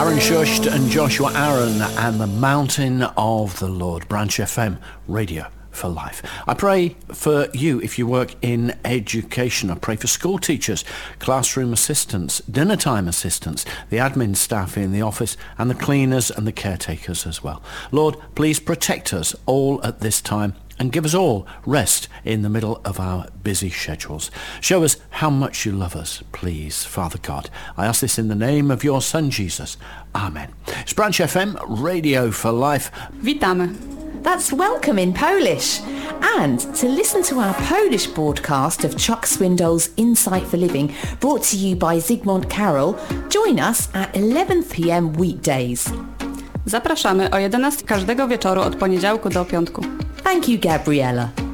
Aaron Shusht and Joshua Aaron and the Mountain of the Lord, Branch FM Radio for Life. I pray for you if you work in education. I pray for school teachers, classroom assistants, dinner time assistants, the admin staff in the office and the cleaners and the caretakers as well. Lord, please protect us all at this time and give us all rest in the middle of our busy schedules. Show us how much you love us, please, Father God. I ask this in the name of your Son, Jesus. Amen. It's Branch FM, Radio for Life. Witamy. That's welcome in Polish. And to listen to our Polish broadcast of Chuck Swindoll's Insight for Living, brought to you by Zygmunt Carroll, join us at 11 p.m. weekdays. Zapraszamy o 11 każdego wieczoru od poniedziałku do piątku. Thank you, Gabriella.